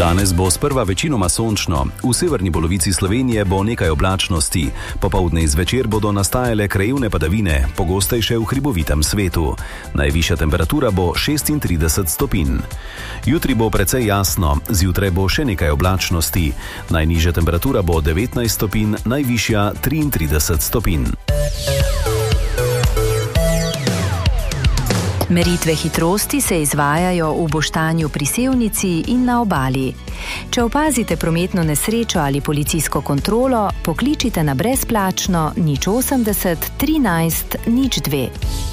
Danes bo sprva večinoma sončno, v severni polovici Slovenije bo nekaj oblačnosti, popoldne in zvečer bodo nastajale krajevne padavine, pogostejše v hribovitem svetu. Najvišja temperatura bo 36 stopinj. Jutri bo precej jasno, zjutraj bo še nekaj oblačnosti. Najnižja temperatura bo 19 stopinj, najvišja 33 stopinj. Meritve hitrosti se izvajajo v Boštanju pri Sevnici in na obali. Če opazite prometno nesrečo ali policijsko kontrolo, pokličite na brezplačno 080 13 02.